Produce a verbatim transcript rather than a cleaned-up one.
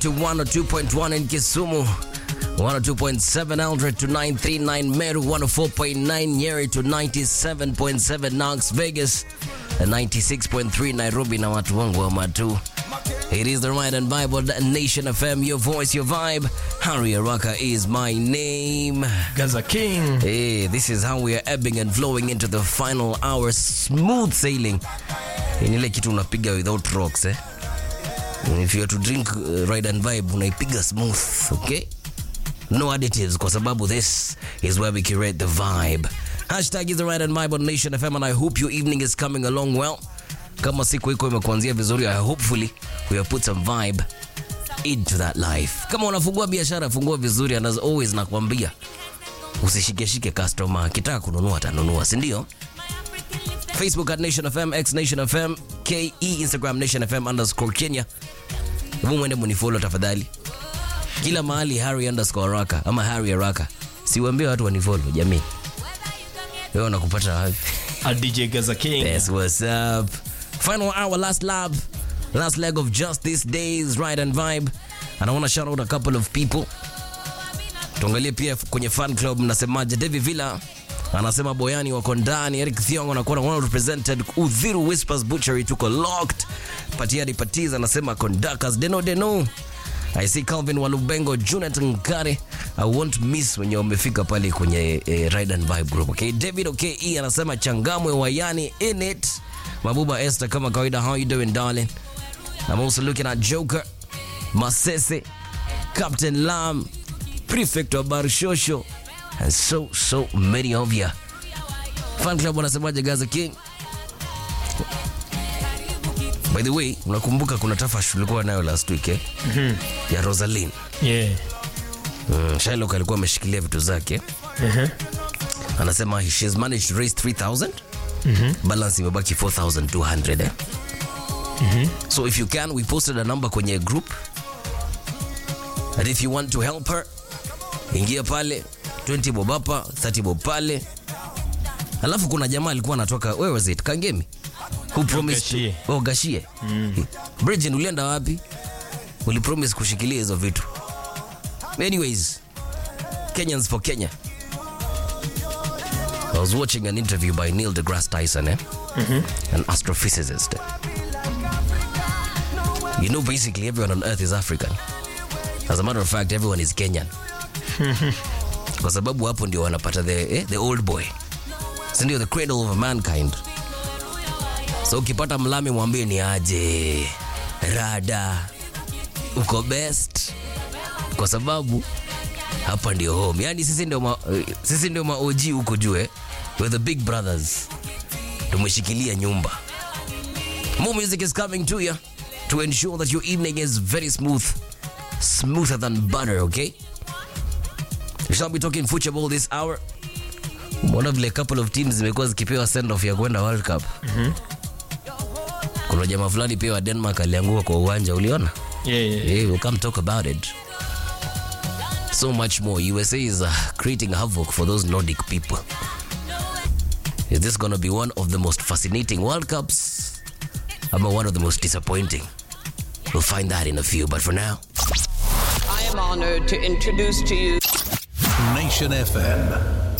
to one oh two point one in Kisumu, one oh two point seven Eldred to nine thirty-nine Meru, one oh four point nine Nyeri to ninety-seven point seven Knox Vegas, and ninety-six point three Nairobi na watu wangu wa Matu. It is the Ride and Vibe on Nation F M, your voice, your vibe. Harry Araka is my name. Gaza King. Hey, this is how we are ebbing and flowing into the final hour. Smooth sailing. In ile kitu unapiga without rocks, eh? If you are to drink uh, Ride and Vibe, unaipiga smooth, okay? No additives, kwa sababu this is where we curate the vibe. Hashtag is the Ride and Vibe on Nation F M, and I hope your evening is coming along well. Kama siku iko imekuanzia vizuri, I hopefully we have put some vibe into that life. Kama unafungua biashara, fungua vizuri, and as always nakwambia usishike shike customer, kitaka kununua atanunua, si ndio? Facebook at Nation F M, X Nation F M, K E, Instagram Nation F M underscore Kenya. Hebu mwende munifollow tafadhali. Kila mahali Harry underscore Raka ama Harry Raka. Siwaambie watu wanifollow jamii. Wewe unakupata wapi? A D J Gaza King. Yes, what's up? Final hour, last lap, last leg of just this day's Ride and Vibe. And I want to shout out a couple of people. Tuangalie pia kwenye fan club mnasemaje. David Villa anasema Boyani wako ndani. Eric Thiongo anakuwa well represented. Udhiru Whispers Butchery tuko locked. Patiadi Patiza anasema conductors Deno Deno. I see Calvin Walubengo, Junet Nkare. I won't miss when you're umefika pale kwenye eh, Ride and Vibe group. Okay, David O K E anasema Changamwe Wayani in it. Mabuba Esther kama kawaida, how you doing darling? I'm also looking at Joker, Masese, Captain Lam, Prefect of Barshosho, and so so many of you. Fan club wanasemaje Gaza King? By the way, unakumbuka kuna tafash tulikuwa nayo last week eh? Mhm. Ya Rosaline. Yeah. Mm, Shylock alikuwa ameshikilia vitu zake. Mhm. Anasema she's managed to raise three thousand. Mhm. Balance imebaki four thousand two hundred. Eh? Mhm. So if you can, we posted a number kwenye group. And if you want to help her, ingia pale twenty bob hapa, thirty bob pale. Alafu kuna jamaa alikuwa anatoka, where was it? Kangemi. Who promised Gashie. to, oh Gashie. Mm. Bridget ulienda wapi? Uli promise kushikilia hizo vitu. Anyways, Kenyans for Kenya. I was watching an interview by Neil deGrasse Tyson, eh? Mm-hmm. An astrophysicist. You know, basically everyone on Earth is African. As a matter of fact, everyone is Kenyan. Kwa sababu hapo ndio wanapata the, eh, the old boy. Si ndio the cradle of mankind. So ukipata mlami mwambie ni aje. Rada. Uko best. Kwa sababu hapa ndio home. Yani sisi ndio ma, sisi ndio ma O G huko juu eh. We're the big brothers. Tumeshikilia nyumba. More music is coming to you to ensure that your evening is very smooth. Smoother than butter, okay? We shall be talking football this hour. One of a couple of teams zimekuwa zikipewa send off ya kwenda World Cup. Mhm. Kuna jamaa fulani pia wa Denmark alianguka kwa uwanja, uliona? Yeah, yeah. Yeah, we'll come talk about it. So much more. U S A is uh, creating havoc for those Nordic people. Is this going to be one of the most fascinating World Cups? Or one of the most disappointing? We'll find that in a few, but for now, I am honored to introduce to you Nation F M.